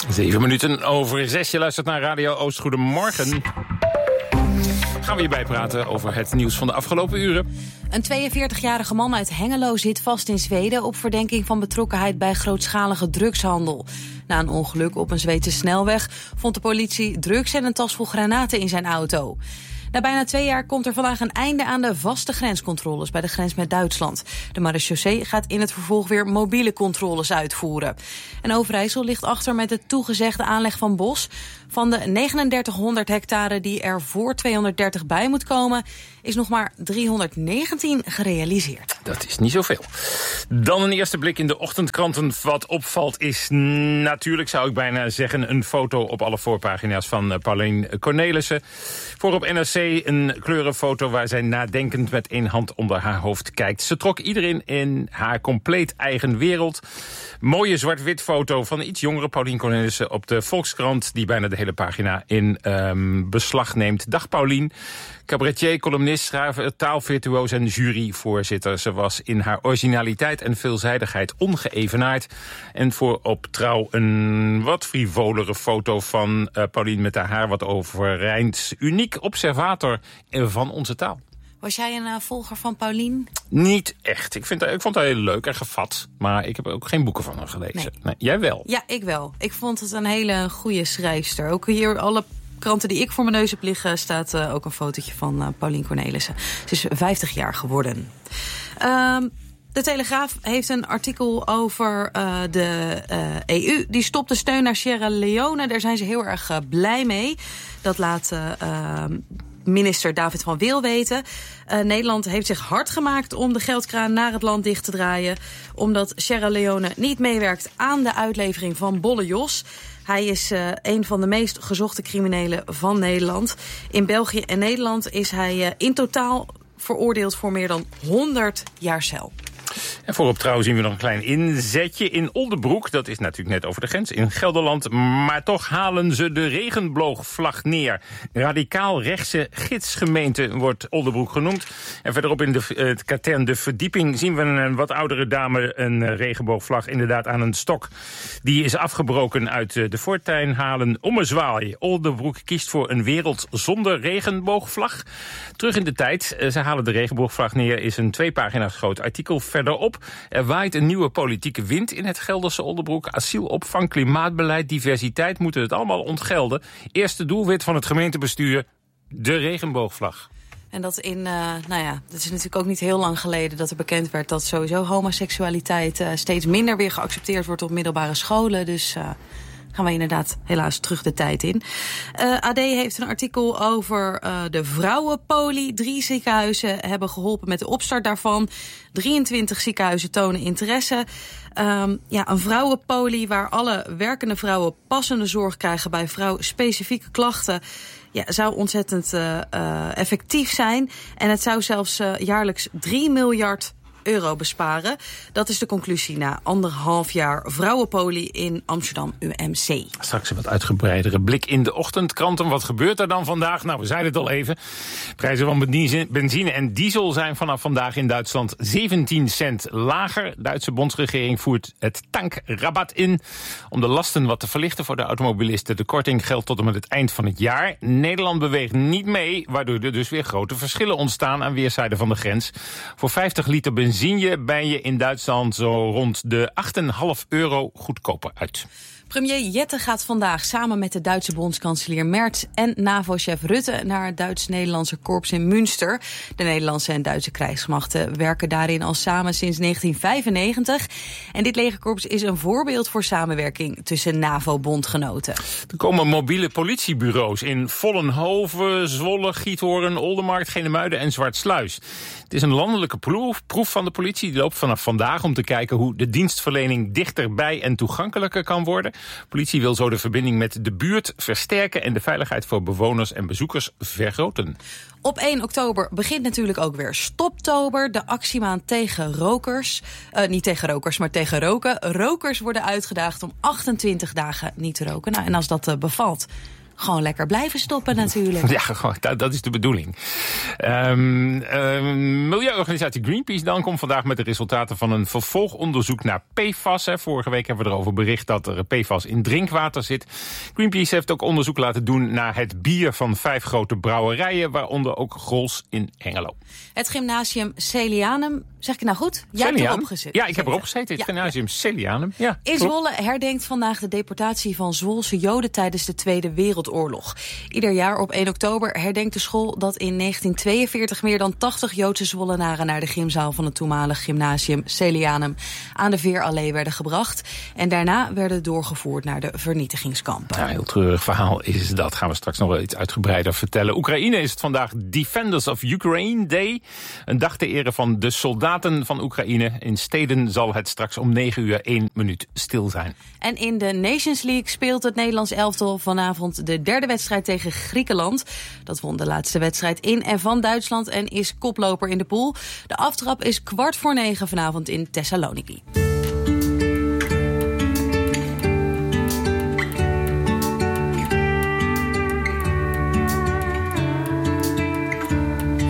7:07. Je luistert naar Radio Oost. Goedemorgen. Gaan we je bijpraten over het nieuws van de afgelopen uren. Een 42-jarige man uit Hengelo zit vast in Zweden op verdenking van betrokkenheid bij grootschalige drugshandel. Na een ongeluk op een Zweedse snelweg vond de politie drugs en een tas vol granaten in zijn auto. Na bijna 2 jaar komt er vandaag een einde aan de vaste grenscontroles bij de grens met Duitsland. De marechaussee gaat in het vervolg weer mobiele controles uitvoeren. En Overijssel ligt achter met de toegezegde aanleg van bos. Van de 3900 hectare die er voor 230 bij moet komen, is nog maar 319 gerealiseerd. Dat is niet zoveel. Dan een eerste blik in de ochtendkranten. Wat opvalt is natuurlijk, zou ik bijna zeggen, een foto op alle voorpagina's van Paulien Cornelissen. Voor op NRC een kleurenfoto waar zij nadenkend met één hand onder haar hoofd kijkt. Ze trok iedereen in haar compleet eigen wereld. Mooie zwart-wit foto van een iets jongere Paulien Cornelissen op de Volkskrant, die bijna de hele pagina in beslag neemt. Dag Paulien. Cabaretier, columnist, schrijver, taalvirtuoos en juryvoorzitter. Ze was in haar originaliteit en veelzijdigheid ongeëvenaard. En voor op Trouw een wat frivolere foto van Paulien met haar haar wat overeind. Uniek observator van onze taal. Was jij een volger van Paulien? Niet echt. Ik vond haar heel leuk en gevat. Maar ik heb ook geen boeken van haar gelezen. Nee, jij wel? Ja, ik wel. Ik vond het een hele goede schrijfster. Ook hier alle kranten die ik voor mijn neus heb liggen, staat ook een fotootje van Paulien Cornelissen. Ze is 50 jaar geworden. De Telegraaf heeft een artikel over de EU. Die stopt de steun naar Sierra Leone. Daar zijn ze heel erg blij mee. Dat laat minister David van Wil weten. Nederland heeft zich hard gemaakt om de geldkraan naar het land dicht te draaien, omdat Sierra Leone niet meewerkt aan de uitlevering van Bolle Jos. Hij is een van de meest gezochte criminelen van Nederland. In België en Nederland is hij in totaal veroordeeld voor meer dan 100 jaar cel. En voorop Trouw zien we nog een klein inzetje in Oldebroek. Dat is natuurlijk net over de grens in Gelderland. Maar toch halen ze de regenboogvlag neer. Radicaal rechtse gidsgemeente wordt Oldebroek genoemd. En verderop in het katern De Verdieping zien we een wat oudere dame een regenboogvlag inderdaad aan een stok. Die is afgebroken uit de voortuin halen. Ommezwaai. Oldebroek kiest voor een wereld zonder regenboogvlag. Terug in de tijd. Ze halen de regenboogvlag neer is een 2 pagina's groot artikel. Verderop, er waait een nieuwe politieke wind in het Gelderse Oldebroek. Asielopvang, klimaatbeleid, diversiteit moeten het allemaal ontgelden. Eerste doelwit van het gemeentebestuur, de regenboogvlag. En dat dat is natuurlijk ook niet heel lang geleden dat er bekend werd dat sowieso homoseksualiteit steeds minder weer geaccepteerd wordt op middelbare scholen. Dus gaan we inderdaad helaas terug de tijd in. AD heeft een artikel over de vrouwenpoli. 3 ziekenhuizen hebben geholpen met de opstart daarvan. 23 ziekenhuizen tonen interesse. Een vrouwenpoli waar alle werkende vrouwen passende zorg krijgen bij vrouwspecifieke klachten. Ja, zou ontzettend effectief zijn. En het zou zelfs jaarlijks 3 miljard euro besparen. Dat is de conclusie na 1,5 jaar vrouwenpoli in Amsterdam UMC. Straks een wat uitgebreidere blik in de ochtendkranten. Wat gebeurt er dan vandaag? Nou, we zeiden het al even. Prijzen van benzine en diesel zijn vanaf vandaag in Duitsland 17 cent lager. De Duitse bondsregering voert het tankrabat in om de lasten wat te verlichten voor de automobilisten. De korting geldt tot en met het eind van het jaar. Nederland beweegt niet mee, waardoor er dus weer grote verschillen ontstaan aan weerszijden van de grens. Voor 50 liter benzine ben je in Duitsland zo rond de 8,5 euro goedkoper uit. Premier Jette gaat vandaag samen met de Duitse bondskanselier Merz en NAVO-chef Rutte naar het Duits-Nederlandse korps in Münster. De Nederlandse en Duitse krijgsmachten werken daarin al samen sinds 1995. En dit legerkorps is een voorbeeld voor samenwerking tussen NAVO-bondgenoten. Er komen mobiele politiebureaus in Vollenhoven, Zwolle, Giethoorn, Oldenmarkt, Genemuiden en Zwartsluis. Het is een landelijke proef van de politie. Die loopt vanaf vandaag om te kijken hoe de dienstverlening dichterbij en toegankelijker kan worden. Politie wil zo de verbinding met de buurt versterken en de veiligheid voor bewoners en bezoekers vergroten. Op 1 oktober begint natuurlijk ook weer Stoptober, de actiemaand tegen rokers. Niet tegen rokers, maar tegen roken. Rokers worden uitgedaagd om 28 dagen niet te roken. Nou, en als dat bevalt, gewoon lekker blijven stoppen natuurlijk. Ja, dat is de bedoeling. Milieuorganisatie Greenpeace dan komt vandaag met de resultaten van een vervolgonderzoek naar PFAS. Vorige week hebben we erover bericht dat er PFAS in drinkwater zit. Greenpeace heeft ook onderzoek laten doen naar het bier van 5 grote brouwerijen, waaronder ook Grols in Hengelo. Het gymnasium Celianum, zeg ik nou goed? Jij hebt erop gezeten. Ja, ik heb erop gezeten. Het gymnasium Celianum. Ja, in Zwolle herdenkt vandaag de deportatie van Zwolse Joden tijdens de Tweede Wereldoorlog. Ieder jaar op 1 oktober herdenkt de school dat in 1942 meer dan 80 Joodse Zwollenaren naar de gymzaal van het toenmalig gymnasium Celianum aan de Veerallee werden gebracht. En daarna werden doorgevoerd naar de vernietigingskampen. Ja, een heel treurig verhaal is dat. Gaan we straks nog wel iets uitgebreider vertellen. Oekraïne is het vandaag Defenders of Ukraine Day. Een dag ter ere van de soldaten van Oekraïne. In steden zal het straks om 9 uur 1 minuut stil zijn. En in de Nations League speelt het Nederlands elftal vanavond de derde wedstrijd tegen Griekenland. Dat won de laatste wedstrijd in en van Duitsland en is koploper in de pool. De aftrap is 20:15 vanavond in Thessaloniki.